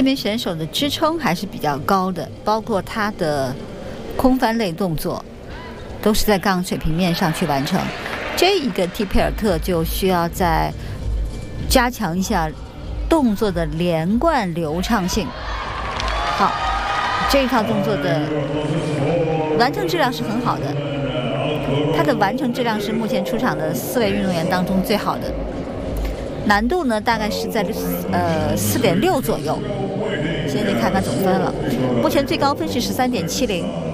名选手的支撑还是比较高的，包括他的空翻类动作都是在杠水平面上去完成。这一个蒂佩尔特就需要再加强一下动作的连贯流畅性。好，这一套动作的完成质量是很好的，它的完成质量是目前出场的4位运动员当中最好的。难度呢，大概是在4.6左右。现在看看总分了，目前最高分是13.70。